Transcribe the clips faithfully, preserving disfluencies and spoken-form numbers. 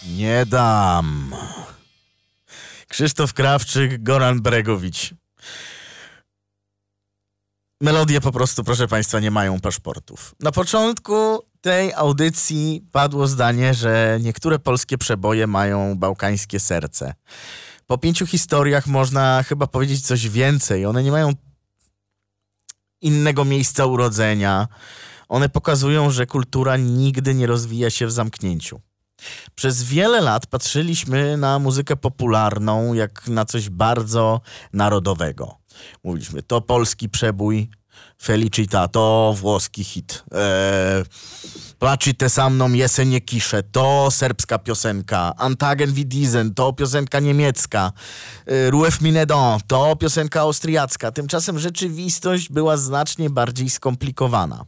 Nie dam. Krzysztof Krawczyk, Goran Bregowicz. Melodie po prostu, proszę Państwa, nie mają paszportów. Na początku tej audycji padło zdanie, że niektóre polskie przeboje mają bałkańskie serce. Po pięciu historiach można chyba powiedzieć coś więcej. One nie mają innego miejsca urodzenia. One pokazują, że kultura nigdy nie rozwija się w zamknięciu. Przez wiele lat patrzyliśmy na muzykę popularną jak na coś bardzo narodowego. Mówiliśmy, to polski przebój, Felicita, to włoski hit. Eee, Plačite sa mną, Jesen nie kisze, to serbska piosenka. Antagen Widizen, to piosenka niemiecka. Eee, Ruef Minedon, to piosenka austriacka. Tymczasem rzeczywistość była znacznie bardziej skomplikowana.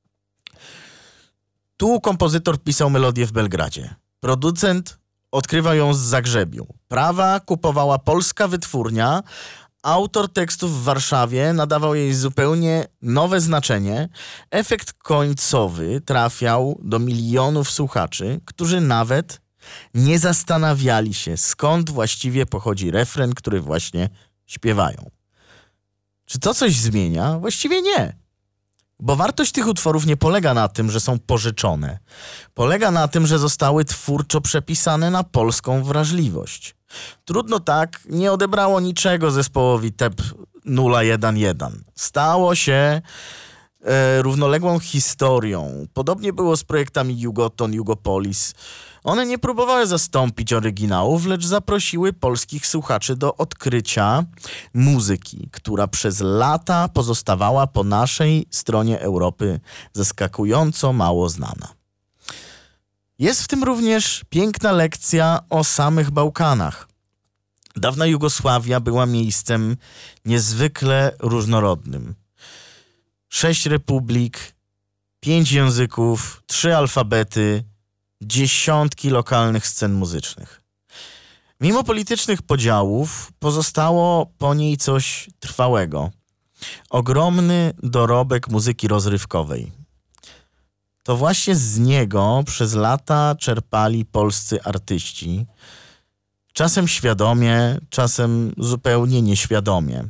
Tu kompozytor pisał melodię w Belgradzie. Producent odkrywał ją z Zagrzebiu. Prawa kupowała polska wytwórnia. Autor tekstów w Warszawie nadawał jej zupełnie nowe znaczenie. Efekt końcowy trafiał do milionów słuchaczy, którzy nawet nie zastanawiali się, skąd właściwie pochodzi refren, który właśnie śpiewają. Czy to coś zmienia? Właściwie nie. Bo wartość tych utworów nie polega na tym, że są pożyczone. Polega na tym, że zostały twórczo przepisane na polską wrażliwość. Trudno tak nie odebrało niczego zespołowi T E P zero jeden jeden. Stało się e, równoległą historią. Podobnie było z projektami Jugoton, Jugopolis. One nie próbowały zastąpić oryginałów, lecz zaprosiły polskich słuchaczy do odkrycia muzyki, która przez lata pozostawała po naszej stronie Europy zaskakująco mało znana. Jest w tym również piękna lekcja o samych Bałkanach. Dawna Jugosławia była miejscem niezwykle różnorodnym. Sześć republik, pięć języków, trzy alfabety, dziesiątki lokalnych scen muzycznych. Mimo politycznych podziałów pozostało po niej coś trwałego. Ogromny dorobek muzyki rozrywkowej. To właśnie z niego przez lata czerpali polscy artyści. Czasem świadomie, czasem zupełnie nieświadomie.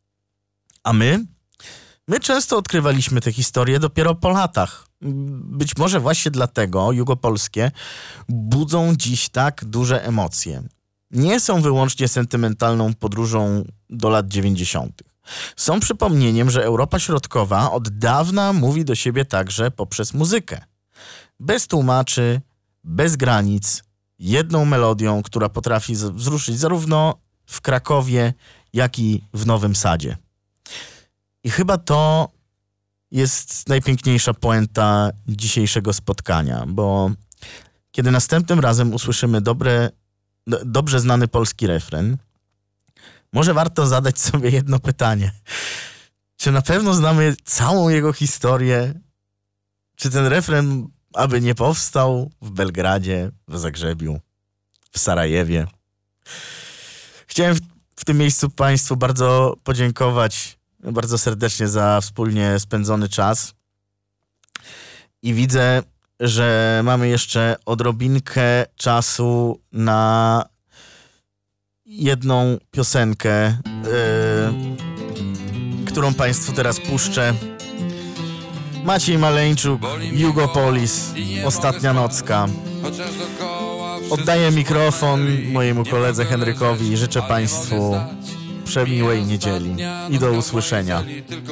A my? My często odkrywaliśmy te historie dopiero po latach. Być może właśnie dlatego jugopolskie budzą dziś tak duże emocje. Nie są wyłącznie sentymentalną podróżą do lat dziewięćdziesiątych. Są przypomnieniem, że Europa Środkowa od dawna mówi do siebie także poprzez muzykę. Bez tłumaczy, bez granic, jedną melodią, która potrafi wzruszyć zarówno w Krakowie, jak i w Nowym Sadzie. I chyba to jest najpiękniejsza puenta dzisiejszego spotkania, bo kiedy następnym razem usłyszymy dobre, do, dobrze znany polski refren, może warto zadać sobie jedno pytanie. Czy na pewno znamy całą jego historię? Czy ten refren aby nie powstał w Belgradzie, w Zagrzebiu, w Sarajewie? Chciałem w, w tym miejscu Państwu bardzo podziękować bardzo serdecznie za wspólnie spędzony czas. I widzę, że mamy jeszcze odrobinkę czasu na jedną piosenkę, yy, którą Państwu teraz puszczę. Maciej Maleńczuk, Jugopolis, Ostatnia nocka. Oddaję mikrofon mojemu koledze Henrykowi i życzę Państwu przemiłej niedzieli i do usłyszenia.